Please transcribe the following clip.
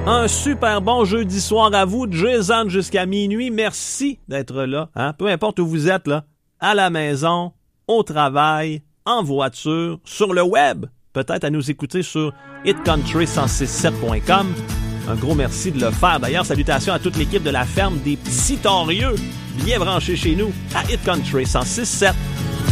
Un super bon jeudi soir à vous, Jason jusqu'à minuit. Merci d'être là. Peu importe où vous êtes, là, à la maison, au travail, en voiture, sur le web, peut-être à nous écouter sur hitcountry1067.com. Un gros merci de le faire. D'ailleurs, salutations à toute l'équipe de la ferme des Petits Torieux, bien branchés chez nous à Hit Country 1067.